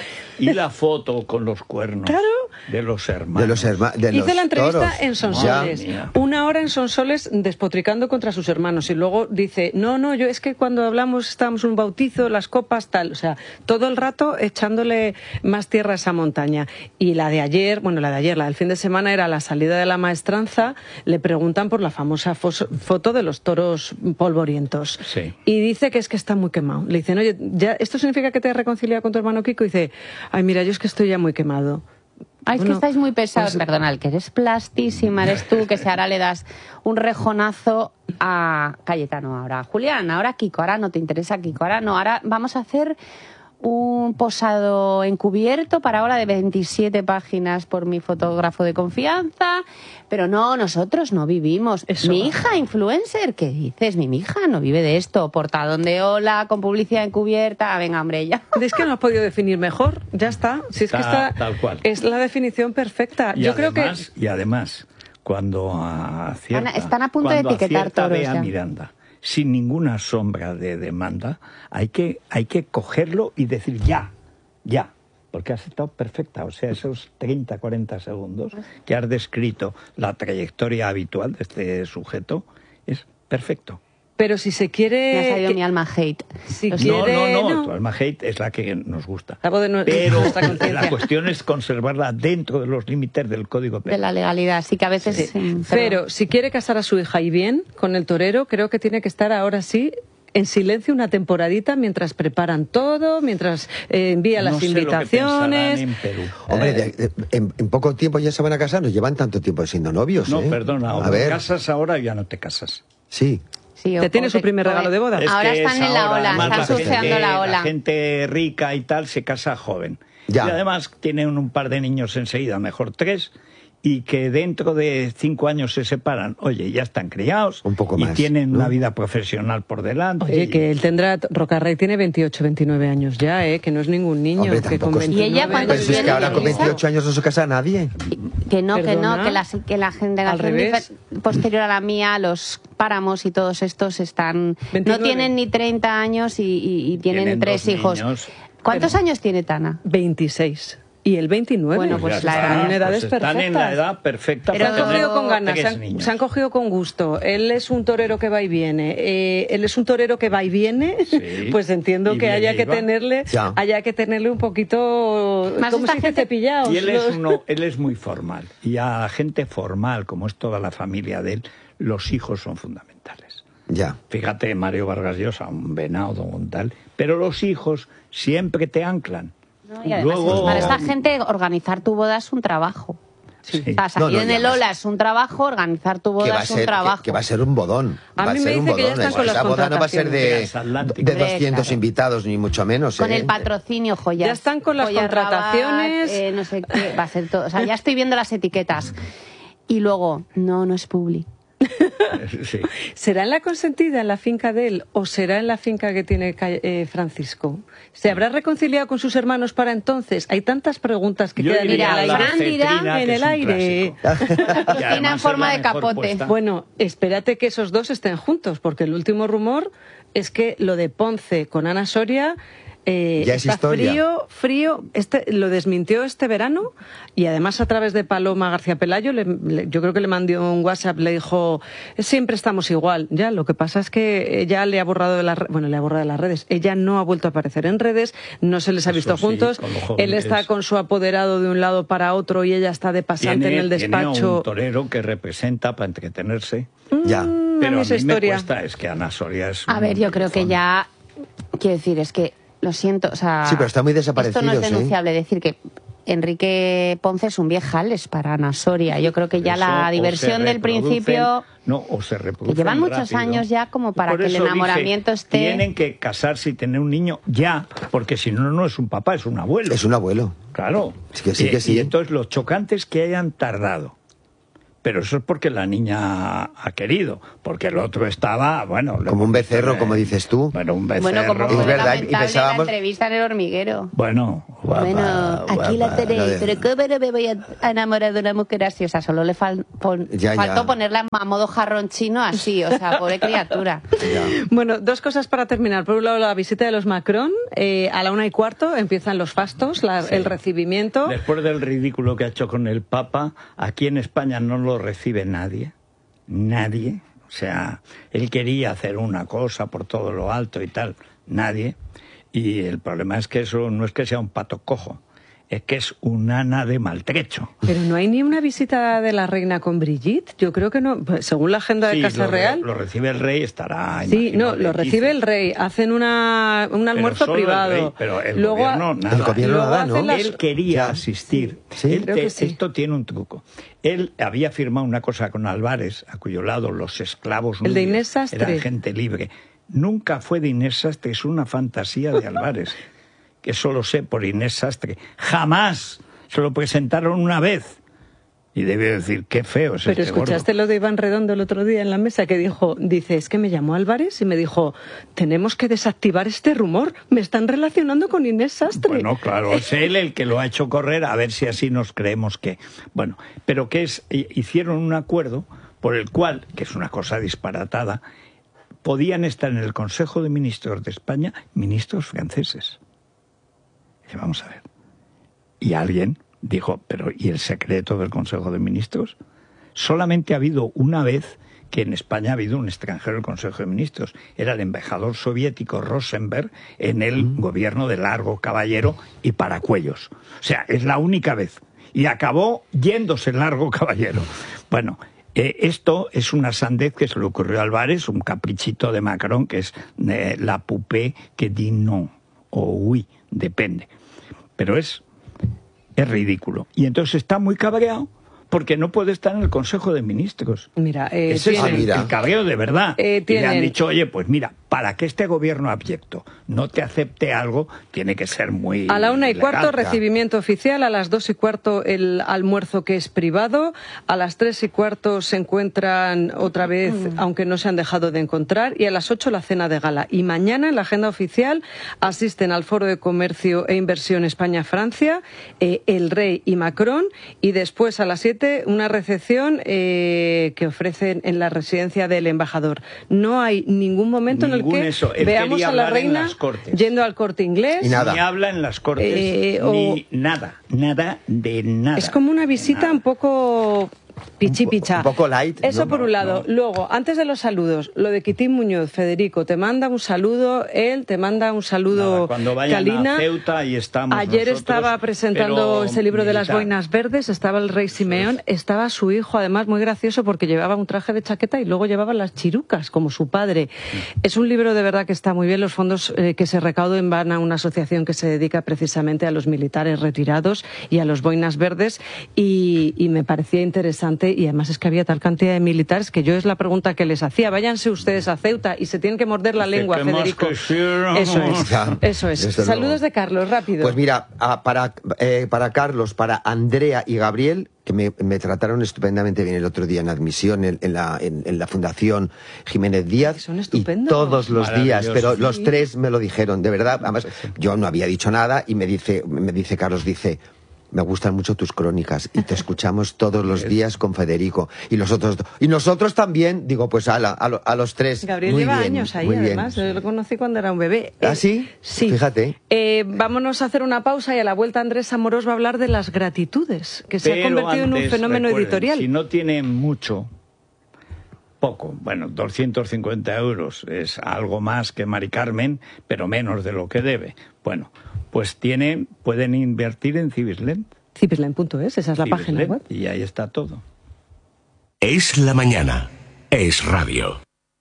Y la foto con los cuernos Claro. de los hermanos. De los hermanos. Hice la entrevista toros. en Sonsoles, Madre mía. una hora en Sonsoles despotricando contra sus hermanos y luego dice, no, no, yo es que cuando hablamos estábamos en un bautizo, las copas, tal, o sea, todo el rato echándole más tierra a esa montaña. Y la de ayer, bueno, la de ayer, la del fin de semana era la salida de la maestranza, le preguntan por la famosa fos- foto de los toros polvorientos. Sí. Y dice que es que está muy quemado. Le dicen, oye, ¿ya, ¿esto significa que te has reconciliado con tu hermano Kiko? Y dice, ay, mira, yo es que estoy ya muy quemado. Ay, es Bueno, que estáis muy pesados, pues- perdona, el que eres plastísima, eres tú, que si ahora le das un rejonazo a Cayetano ahora. Julián, ahora Kiko, ahora no te interesa Kiko, ahora no, ahora vamos a hacer un posado encubierto para ahora de veintisiete páginas por mi fotógrafo de confianza, pero no, nosotros no vivimos. Eso. Mi hija, influencer, ¿qué dices? Mi hija no vive de esto, portadón de Hola, con publicidad encubierta, venga, hombre, ya. Es que no has podido definir mejor, ya está. Si es que Está está, tal cual. es la definición perfecta. Y Yo creo además, y además, cuando acierta, Ana, están a punto de cuando etiquetar acierta toros Bea ya. Miranda, sin ninguna sombra de demanda, hay que, hay que cogerlo y decir ya, ya, porque has estado perfecta. O sea, esos treinta, cuarenta segundos que has descrito la trayectoria habitual de este sujeto es perfecto. Pero si se Me ha quiere... salido que- mi alma hate. Si Lo No, quiere- no, no, no. tu alma hate es la que nos gusta. La voz de nue- Pero nuestra conciencia. la cuestión es conservarla dentro de los límites del Código de Penal. la legalidad, sí que a veces... Sí. mm, Pero si quiere casar a su hija y bien con el torero, creo que tiene que estar ahora sí en silencio una temporadita mientras preparan todo, mientras eh, envía No las sé lo que invitaciones. pensarán en Perú. Hombre, de- de- en, en poco tiempo ya se van a casar, nos llevan tanto tiempo siendo novios, No, ¿eh? perdona, o A te ver, casas ahora o ya no te casas. sí. Sí, Te o- tiene o su te- primer o- regalo de boda. Es Ahora que están es en la ahora, ola, además, están la gente- surfeando la ola. La gente rica y tal se casa joven. Ya. Y además tienen un par de niños enseguida, mejor tres, y que dentro de cinco años se separan. Oye, ya están criados. Un poco y más, tienen ¿no? una vida profesional por delante. Oye, y- que él tendrá, Rocarrey tiene veintiocho, veintinueve años ya, ¿eh? Que no es ningún niño. Hombre, que con tampoco es- ¿Y ella veintinueve cuántos Pues es que tiene? ahora con veintiocho años no se casa nadie. Que no, que Perdona. no, que la, que la generación Al revés. difer- posterior a la mía, los páramos y todos estos están... veintinueve. No tienen ni treinta años y, y- y tienen, Tienen tres dos hijos. niños. ¿Cuántos Pero- años tiene Tana? veintiséis. y el veintinueve. Bueno, pues Ya la está, edad- en edades pues están en la perfectas. edad perfecta. Pero Se han para cogido tener con ganas, se tres han, niños. se han cogido con gusto. Él es un torero que va y viene. Eh, él es un torero que va y viene. Sí. Pues entiendo Y que viene haya y que va. tenerle, Ya. haya que tenerle un poquito, Más ¿cómo esta se dice? gente- Cepillados. Y él es, los- uno, él es muy formal. Y a la gente formal, como es toda la familia de él, los hijos son fundamentales. Ya. Fíjate, Mario Vargas Llosa, un venado, un tal. Pero los hijos siempre te anclan. Y además, Luego- para esta gente, organizar tu boda es un trabajo. Sí. O sea, salir No, no, en y el además- Ola es un trabajo, organizar tu Que boda va, a es un ser, que, trabajo. que va a ser un bodón. A va mí a me ser un dice que ya bodón. están con Esa las boda no va a ser de, contrataciones. de doscientos Claro. invitados, ni mucho menos. Con ¿eh? el patrocinio, joyas. Ya están con las joyas contrataciones. Rabat, eh, no sé qué, va a ser todo. O sea, ya estoy viendo las etiquetas. Y luego, no, no es publi. Sí. ¿Será en la consentida, en la finca de él, o será en la finca que tiene Ca- eh, Francisco? ¿Se habrá reconciliado con sus hermanos para entonces? Hay tantas preguntas que Yo quedan en diría el Mira, aire. la Fran dirá cetrina, en que el es un aire. clásico. Y en además forma es la de mejor capote. puesta. Bueno, espérate que esos dos estén juntos, porque el último rumor es que lo de Ponce con Ana Soria eh, Ya es está historia. frío, frío. Este, lo desmintió este verano y además a través de Paloma García Pelayo, le- le- yo creo que le mandó un WhatsApp, le dijo, siempre estamos igual. Ya, lo que pasa es que ella le ha borrado de las, re- bueno, le ha borrado de las redes. Ella no ha vuelto a aparecer en redes, no se les ha Eso visto sí, juntos. con lo joven Él que está es. con su apoderado de un lado para otro y ella está de pasante Tiene, en el tiene a despacho. un torero que representa para entretenerse. Ya. Mm, Pero a esa mí me historia. cuesta, es que Ana Soria es A un ver, yo creo que bribón. ya. Quiero decir, es que. Lo siento, o sea. Sí, pero están muy Esto no desaparecidos, es ¿eh? denunciable decir que Enrique Ponce es un viejales para Ana Soria. Yo creo que ya Eso, la o diversión se del reproducen- principio. No, o se reproducen llevan muchos rápido. años ya como para Por que el eso dije, enamoramiento esté- Tienen que casarse y tener un niño ya, porque si no, no es un papá, es un abuelo. Es un abuelo. Claro. Es que sí, y, que sí. y entonces los chocantes que hayan tardado. Pero eso es porque la niña ha querido, porque el otro estaba, bueno... lo Como un hemos visto becerro, en- como dices tú. Bueno, un becerro. Bueno, como Es fue verdad, y lamentable pensábamos- la entrevista en El Hormiguero. Bueno, guapa, Bueno, aquí la guapa. tenéis, Lo de- pero ¿cómo no me voy a enamorar de una mujer así? O sea, solo le fal- pon- Ya, faltó ya. ponerla a modo jarrón chino así, o sea, pobre criatura. Ya. Bueno, dos cosas para terminar. Por un lado, la visita de los Macron. Eh, a la una y cuarto empiezan los fastos, la- Sí. el recibimiento. Después del ridículo que ha hecho con el Papa, aquí en España no lo recibe nadie. Nadie. O sea, él quería hacer una cosa por todo lo alto y tal. Nadie. Y el problema es que eso no es que sea un pato cojo, es que es un ana de maltrecho. Pero no hay ni una visita de la reina con Brigitte. Yo creo que no. Pues, según la agenda de Sí, Casa lo, re- Real. lo recibe el rey, estará... Sí, imagino, no, lo de recibe quince. el rey. Hacen una, un almuerzo solo el privado. rey, pero el Luego, gobierno nada. El gobierno luego nada, hacen ¿no? las- Él quería Ya. asistir. Sí. Él Creo te- que sí. Esto tiene un truco. Él había firmado una cosa con Álvarez, a cuyo lado los esclavos El de nubios Inés Sastre. eran gente libre. Nunca fue de Inés Sastre, es una fantasía de Álvarez, que solo sé por Inés Sastre. Jamás se lo presentaron una vez. Y debió decir, qué feo es Pero este escuchaste gordo. lo de Iván Redondo el otro día en la mesa que dijo, dice, es que me llamó Álvarez y me dijo, tenemos que desactivar este rumor, me están relacionando con Inés Sastre. Bueno, claro, es él el que lo ha hecho correr, a ver si así nos creemos que... Bueno, pero que es, hicieron un acuerdo por el cual, que es una cosa disparatada, podían estar en el Consejo de Ministros de España ministros franceses. Y vamos a ver. Y alguien dijo, pero ¿y el secreto del Consejo de Ministros? Solamente ha habido una vez que en España ha habido un extranjero del Consejo de Ministros. Era el embajador soviético Rosenberg en el Mm. gobierno de Largo Caballero y Paracuellos. O sea, es la única vez. Y acabó yéndose Largo Caballero. Bueno, eh, esto es una sandez que se le ocurrió a Álvarez, un caprichito de Macron, que es eh, la poupée que dit non, o oui, depende. Pero es, es ridículo. Y entonces está muy cabreado porque no puede estar en el Consejo de Ministros. Mira, eh, Ese es Ah, el, mira. el cabreo de verdad. Eh, Y le tienen- han dicho, oye, pues mira, para que este gobierno abyecto no te acepte algo, tiene que ser muy A la una y legal. cuarto, recibimiento oficial. A las dos y cuarto, el almuerzo que es privado. A las tres y cuarto se encuentran otra vez, aunque no se han dejado de encontrar. Y a las ocho, la cena de gala. Y mañana, en la agenda oficial, asisten al Foro de Comercio e Inversión España-Francia, eh, el Rey y Macron. Y después, a las siete, una recepción eh, que ofrecen en la residencia del embajador. No hay ningún momento en el ningún que eso. Él veamos quería a la hablar en reina las Cortes. yendo al Corte Inglés. Y nada. Ni habla en las Cortes, Eh, ni o- nada, nada de nada. Es como una visita Nada. un poco pichipicha. Un poco light, Eso ¿no? por un lado. No. Luego, antes de los saludos, lo de Quitín Muñoz, Federico, te manda un saludo, él te manda un saludo, Nada, cuando vayan Calina. a Ceuta, ahí estamos Ayer nosotros, estaba presentando pero ese libro de las militar. boinas verdes, estaba el rey Simeón, estaba su hijo, además muy gracioso porque llevaba un traje de chaqueta y luego llevaba las chirucas, como su padre. Es un libro de verdad que está muy bien. Los fondos eh, que se recauden van a una asociación que se dedica precisamente a los militares retirados y a los boinas verdes, y, y me parecía interesante, y además es que había tal cantidad de militares que yo es la pregunta que les hacía. Váyanse ustedes a Ceuta y se tienen que morder la Que lengua, que más Federico. que sí, no. Eso es, Ya, eso es. desde Saludos luego. de Carlos, rápido. Pues mira, a- para, eh, para Carlos, para Andrea y Gabriel, que me, me trataron estupendamente bien el otro día en admisión en, en la, en, en la Fundación Jiménez Díaz. Son y estupendos. todos los días, Maravilloso. pero Sí. los tres me lo dijeron, de verdad. Además, yo no había dicho nada y me dice, me dice Carlos, dice... Me gustan mucho tus crónicas y te escuchamos todos los días con Federico y los otros do- y nosotros también. Digo, pues ala, a, lo- a los tres. Gabriel muy lleva bien, años ahí, muy bien. además. Yo lo conocí cuando era un bebé. ¿Ah, Eh, sí? Sí. Fíjate. Eh, vámonos a hacer una pausa y a la vuelta Andrés Amorós va a hablar de las gratitudes, que se ha Pero convertido en un antes, fenómeno recuerden, editorial. Si no tiene mucho, poco, bueno, doscientos cincuenta euros es algo más que Mari Carmen, pero menos de lo que debe. Bueno, pues tienen, pueden invertir en Cibisland. Cibisland punto es, esa es la página Cibisland, web. y ahí está todo. Es la mañana. Es radio.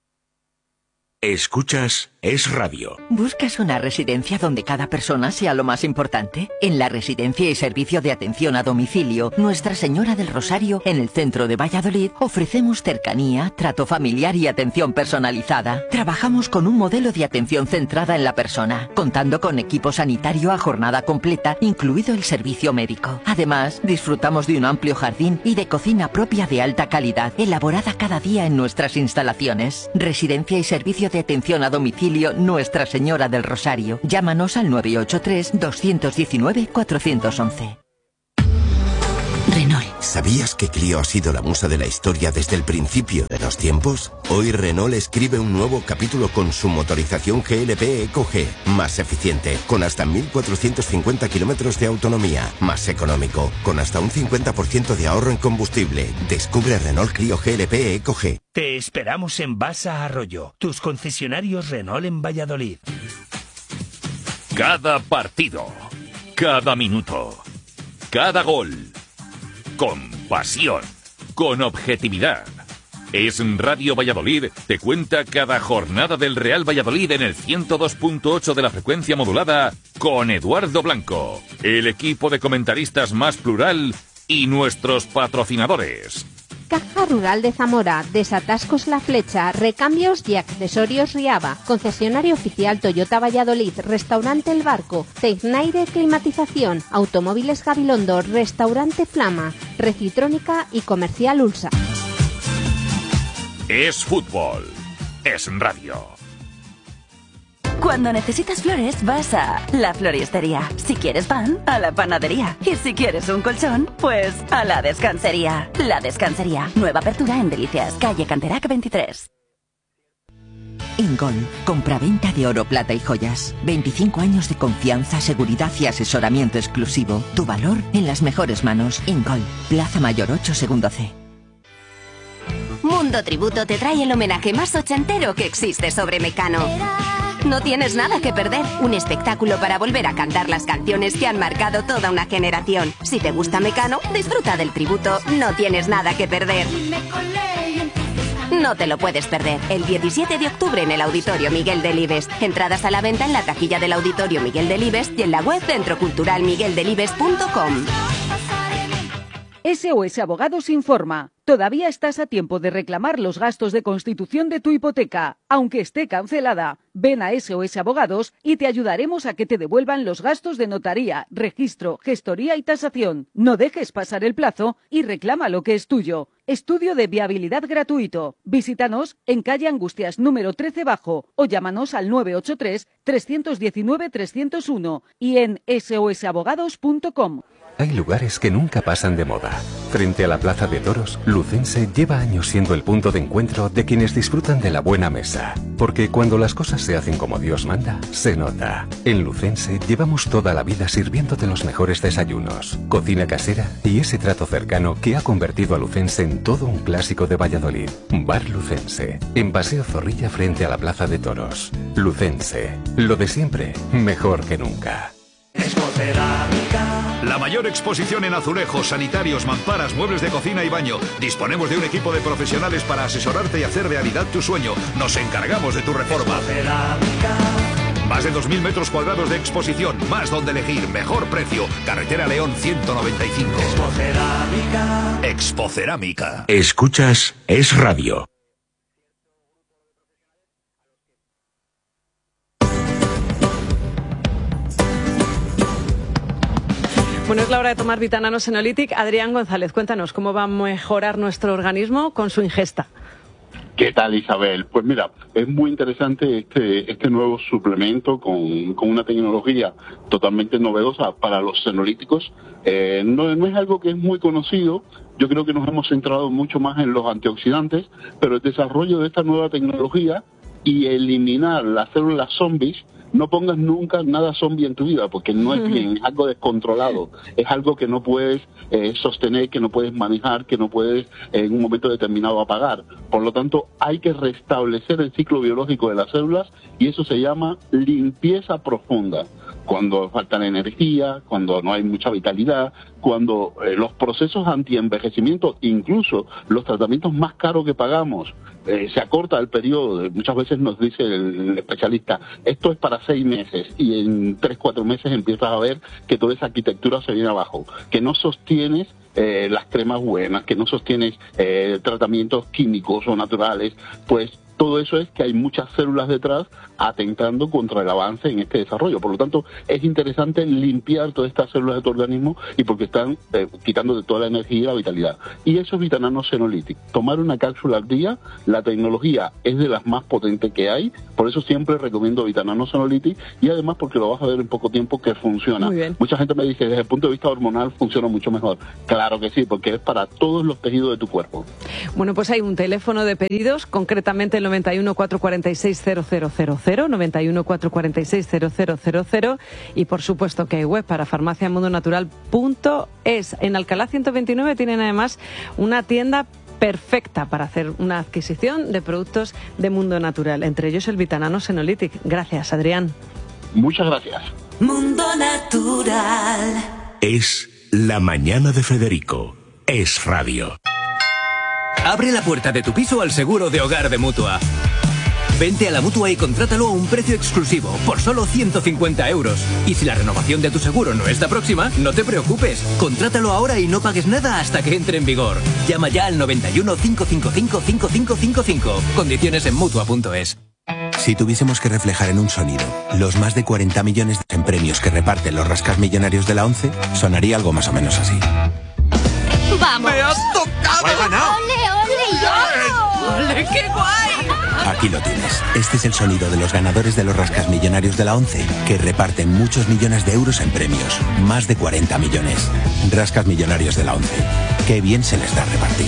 Escuchas Es Radio. ¿Buscas una residencia donde cada persona sea lo más importante? En la Residencia y Servicio de Atención a Domicilio Nuestra Señora del Rosario, en el centro de Valladolid, ofrecemos cercanía, trato familiar y atención personalizada. Trabajamos con un modelo de atención centrada en la persona, contando con equipo sanitario a jornada completa, incluido el servicio médico. Además, disfrutamos de un amplio jardín y de cocina propia de alta calidad, elaborada cada día en nuestras instalaciones. Residencia y Servicio de Atención a Domicilio Nuestra Señora del Rosario. Llámanos al nueve ocho tres, dos uno nueve, cuatro uno uno. Renault. ¿Sabías que Clio ha sido la musa de la historia desde el principio de los tiempos? Hoy Renault escribe un nuevo capítulo con su motorización G L P Eco G, más eficiente, con hasta mil cuatrocientos cincuenta kilómetros de autonomía, más económico, con hasta un cincuenta por ciento de ahorro en combustible. Descubre Renault Clio G L P Eco G. Te esperamos en Basa Arroyo, tus concesionarios Renault en Valladolid. Cada partido, cada minuto, cada gol. Con pasión, con objetividad. Es Radio Valladolid, te cuenta cada jornada del Real Valladolid en el ciento dos punto ocho de la frecuencia modulada con Eduardo Blanco, el equipo de comentaristas más plural y nuestros patrocinadores. Caja Rural de Zamora, Desatascos La Flecha, Recambios y Accesorios Riaba, concesionario oficial Toyota Valladolid, Restaurante El Barco, Tecnaire Climatización, Automóviles Gabilondo, Restaurante Flama, Recitrónica y Comercial Ulsa. Es fútbol, es radio. Cuando necesitas flores, vas a la floristería. Si quieres pan, a la panadería. Y si quieres un colchón, pues a la descansería. La Descansería. Nueva apertura en Delicias, calle Canterac veintitrés. Ingol, compraventa de oro, plata y joyas. veinticinco años de confianza, seguridad y asesoramiento exclusivo. Tu valor en las mejores manos. Ingol, Plaza Mayor ocho, segundo C. Mundo Tributo te trae el homenaje más ochentero que existe sobre Mecano. No tienes nada que perder. Un espectáculo para volver a cantar las canciones que han marcado toda una generación. Si te gusta Mecano, disfruta del tributo. No tienes nada que perder. No te lo puedes perder. El diecisiete de octubre en el Auditorio Miguel Delibes. Entradas a la venta en la taquilla del Auditorio Miguel Delibes y en la web centro cultural miguel delibes punto com. S O S Abogados informa. Todavía estás a tiempo de reclamar los gastos de constitución de tu hipoteca, aunque esté cancelada. Ven a S O S Abogados y te ayudaremos a que te devuelvan los gastos de notaría, registro, gestoría y tasación. No dejes pasar el plazo y reclama lo que es tuyo. Estudio de viabilidad gratuito. Visítanos en calle Angustias número trece bajo o llámanos al nueve ocho tres, tres uno nueve, tres cero uno y en S O S abogados punto com. Hay lugares que nunca pasan de moda. Frente a la Plaza de Toros, Lucense lleva años siendo el punto de encuentro de quienes disfrutan de la buena mesa. Porque cuando las cosas se hacen como Dios manda, se nota. En Lucense llevamos toda la vida sirviéndote los mejores desayunos, cocina casera y ese trato cercano que ha convertido a Lucense en todo un clásico de Valladolid. Bar Lucense, en Paseo Zorrilla frente a la Plaza de Toros. Lucense, lo de siempre, mejor que nunca. La mayor exposición en azulejos, sanitarios, mamparas, muebles de cocina y baño. Disponemos de un equipo de profesionales para asesorarte y hacer realidad tu sueño. Nos encargamos de tu reforma. Más de dos mil metros cuadrados de exposición, más donde elegir, mejor precio. Carretera León ciento noventa y cinco. Expocerámica. Expocerámica. Escuchas Es Radio. Bueno, es la hora de tomar Vitanano Senolytic. Adrián González, cuéntanos cómo va a mejorar nuestro organismo con su ingesta. ¿Qué tal, Isabel? Pues mira, es muy interesante este este nuevo suplemento con, con una tecnología totalmente novedosa para los senolíticos. Eh, no, no es algo que es muy conocido. Yo creo que nos hemos centrado mucho más en los antioxidantes, pero el desarrollo de esta nueva tecnología y eliminar las células zombies. No pongas nunca nada zombie en tu vida, porque no es bien, es algo descontrolado, es algo que no puedes eh, sostener, que no puedes manejar, que no puedes eh, en un momento determinado apagar. Por lo tanto, hay que restablecer el ciclo biológico de las células y eso se llama limpieza profunda. Cuando falta la energía, cuando no hay mucha vitalidad, cuando eh, los procesos antienvejecimiento, incluso los tratamientos más caros que pagamos, eh, se acorta el periodo. Muchas veces nos dice el, el especialista, esto es para seis meses y en tres, cuatro meses empiezas a ver que toda esa arquitectura se viene abajo, que no sostienes eh, las cremas buenas, que no sostienes eh, tratamientos químicos o naturales, pues todo eso es que hay muchas células detrás atentando contra el avance en este desarrollo. Por lo tanto, es interesante limpiar todas estas células de tu organismo y porque están eh, quitándote toda la energía y la vitalidad. Y eso es Vitanano Senolytic. Tomar una cápsula al día, la tecnología es de las más potentes que hay, por eso siempre recomiendo Vitanano Senolytic y además porque lo vas a ver en poco tiempo que funciona. Muy bien. Mucha gente me dice, desde el punto de vista hormonal funciona mucho mejor. Claro que sí, porque es para todos los tejidos de tu cuerpo. Bueno, pues hay un teléfono de pedidos, concretamente el noventa y uno, cuatrocientos cuarenta y seis, cero cero cero cero, noventa y uno, cuatrocientos cuarenta y seis, cero cero cero cero y por supuesto que hay web para farmacia mundo natural punto es. En Alcalá ciento veintinueve tienen además una tienda perfecta para hacer una adquisición de productos de Mundo Natural, entre ellos el Vitanano Senolytic. Gracias, Adrián. Muchas gracias. Mundo Natural. Es La Mañana de Federico. Es Radio. Abre la puerta de tu piso al seguro de hogar de Mutua. Vente a la Mutua y contrátalo a un precio exclusivo, por solo ciento cincuenta euros. Y si la renovación de tu seguro no está próxima, no te preocupes. Contrátalo ahora y no pagues nada hasta que entre en vigor. Llama ya al noventa y uno, cinco cinco cinco, cinco cinco cinco cinco. Condiciones en Mutua punto es. Si tuviésemos que reflejar en un sonido los más de cuarenta millones en premios que reparten los rascas millonarios de la ONCE, sonaría algo más o menos así. ¡Vamos! ¡Me has tocado! ¡He ganado! ¡Ole, ole, yo! ¡Ole, qué guay! Aquí lo tienes. Este es el sonido de los ganadores de los rascas millonarios de la ONCE, que reparten muchos millones de euros en premios. Más de cuarenta millones. Rascas millonarios de la ONCE. Qué bien se les da repartir.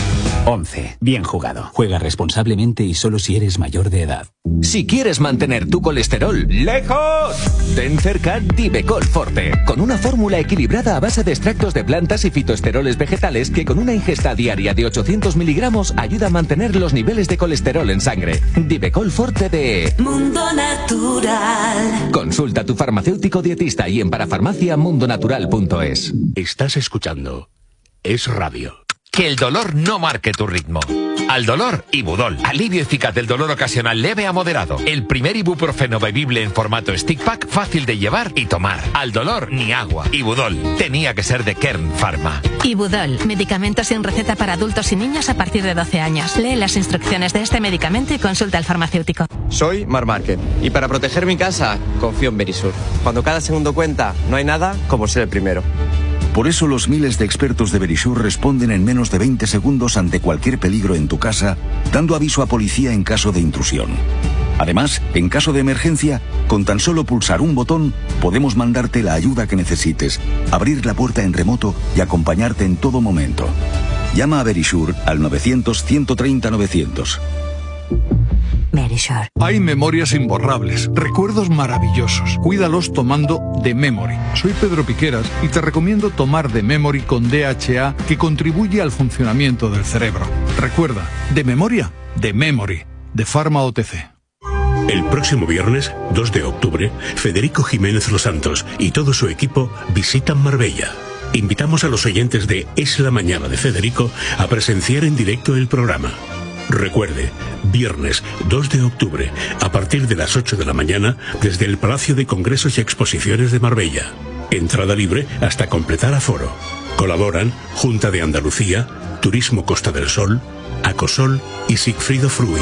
ONCE. Bien jugado. Juega responsablemente y solo si eres mayor de edad. Si quieres mantener tu colesterol lejos, ten cerca Divecol Forte, con una fórmula equilibrada a base de extractos de plantas y fitoesteroles vegetales que con una ingesta diaria de ochocientos miligramos ayuda a mantener los niveles de colesterol en sangre. Divecol Forte de Mundo Natural. Consulta a tu farmacéutico dietista y en parafarmacia mundo natural punto es. Estás escuchando Es Radio. Que el dolor no marque tu ritmo. Al dolor, Ibudol. Alivio eficaz del dolor ocasional leve a moderado. El primer ibuprofeno bebible en formato stick pack, fácil de llevar y tomar. Al dolor, ni agua. Ibudol. Tenía que ser de Kern Pharma. Ibudol. Medicamento sin receta para adultos y niños a partir de doce años. Lee las instrucciones de este medicamento y consulta al farmacéutico. Soy Mar Márquez. Y para proteger mi casa, confío en Verisur. Cuando cada segundo cuenta, no hay nada como ser el primero. Por eso los miles de expertos de Verisur responden en menos de veinte segundos ante cualquier peligro en tu casa, dando aviso a policía en caso de intrusión. Además, en caso de emergencia, con tan solo pulsar un botón, podemos mandarte la ayuda que necesites, abrir la puerta en remoto y acompañarte en todo momento. Llama a Verisure al novecientos, ciento treinta, novecientos. Verisure. Hay memorias imborrables, recuerdos maravillosos. Cuídalos tomando The Memory. Soy Pedro Piqueras y te recomiendo tomar The Memory con D H A, que contribuye al funcionamiento del cerebro. Recuerda, de memoria, The Memory, de Pharma O T C. El próximo viernes, dos de octubre, Federico Jiménez Los Santos y todo su equipo visitan Marbella. Invitamos a los oyentes de Es la Mañana de Federico a presenciar en directo el programa. Recuerde, viernes dos de octubre, a partir de las ocho de la mañana, desde el Palacio de Congresos y Exposiciones de Marbella. Entrada libre hasta completar aforo. Colaboran Junta de Andalucía, Turismo Costa del Sol, Acosol y Sigfrido Fruit.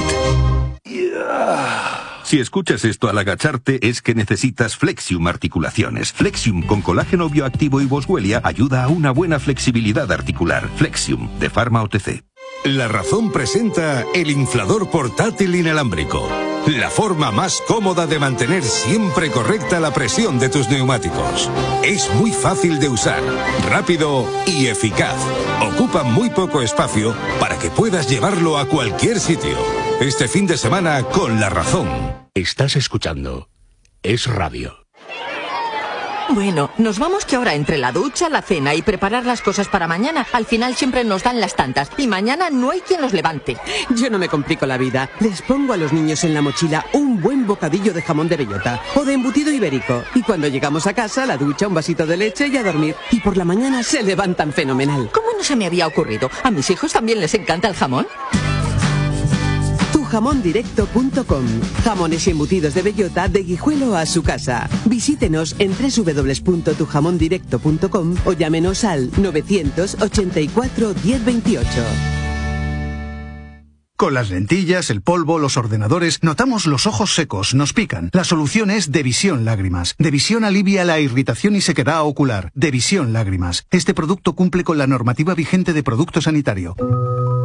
Si escuchas esto al agacharte es que necesitas Flexium Articulaciones. Flexium con colágeno bioactivo y boswellia ayuda a una buena flexibilidad articular. Flexium, de Pharma O T C. La Razón presenta el inflador portátil inalámbrico. La forma más cómoda de mantener siempre correcta la presión de tus neumáticos. Es muy fácil de usar, rápido y eficaz. Ocupa muy poco espacio para que puedas llevarlo a cualquier sitio. Este fin de semana con La Razón. Estás escuchando Es Radio. Bueno, nos vamos que ahora entre la ducha, la cena y preparar las cosas para mañana, al final siempre nos dan las tantas y mañana no hay quien los levante. Yo no me complico la vida. Les pongo a los niños en la mochila un buen bocadillo de jamón de bellota o de embutido ibérico. Y cuando llegamos a casa, la ducha, un vasito de leche y a dormir. Y por la mañana se levantan fenomenal. ¿Cómo no se me había ocurrido? ¿A mis hijos también les encanta el jamón? tu jamón directo punto com. Jamones y embutidos de bellota de Guijuelo a su casa. Visítenos en doble u doble u doble u punto tu jamón directo punto com o llámenos al novecientos ochenta y cuatro, diez veintiocho. Con las lentillas, el polvo, los ordenadores, notamos los ojos secos, nos pican. La solución es Devisión Lágrimas. Devisión alivia la irritación y sequedad ocular. Devisión Lágrimas. Este producto cumple con la normativa vigente de producto sanitario.